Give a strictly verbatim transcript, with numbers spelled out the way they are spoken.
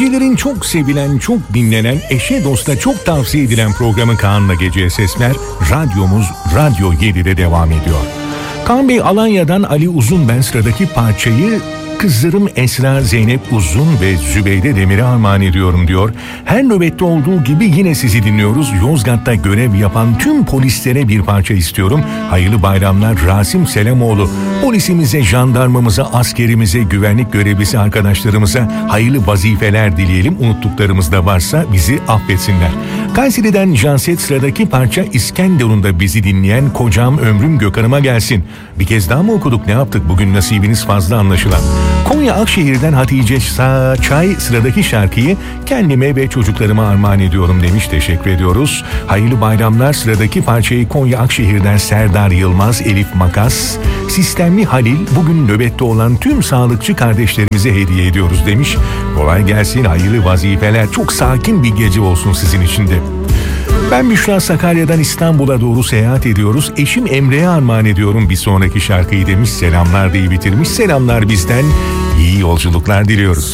Gecelerin çok sevilen, çok dinlenen, eşe dosta çok tavsiye edilen programı Kaan'la Geceye Sesler, radyomuz Radyo yedide devam ediyor. Kaan Bey Alanya'dan Ali Uzun ben sıradaki parçayı kızlarım Esra, Zeynep Uzun ve Zübeyde Demir'e armağan ediyorum diyor. Her nöbette olduğu gibi yine sizi dinliyoruz. Yozgat'ta görev yapan tüm polislere bir parça istiyorum. Hayırlı bayramlar Rasim Selamoğlu. Polisimize, jandarmamıza, askerimize, güvenlik görevlisi arkadaşlarımıza hayırlı vazifeler dileyelim. Unuttuklarımız da varsa bizi affetsinler. Kayseri'den Janset sıradaki parça İskenderun'da bizi dinleyen kocam ömrüm Gökhan'ıma gelsin. Bir kez daha mı okuduk, ne yaptık bugün, nasibiniz fazla anlaşılan. Konya Akşehir'den Hatice Çay sıradaki şarkıyı kendime ve çocuklarıma armağan ediyorum demiş, teşekkür ediyoruz. Hayırlı bayramlar sıradaki parçayı Konya Akşehir'den Serdar Yılmaz, Elif Makas, Sistemli Halil bugün nöbette olan tüm sağlıkçı kardeşlerimize hediye ediyoruz demiş. Kolay gelsin, hayırlı vazifeler, çok sakin bir gece olsun sizin için de. Ben Büşra Sakarya'dan İstanbul'a doğru seyahat ediyoruz. Eşim Emre'ye armağan ediyorum bir sonraki şarkıyı demiş. Selamlar diye bitirmiş. Selamlar bizden. İyi yolculuklar diliyoruz.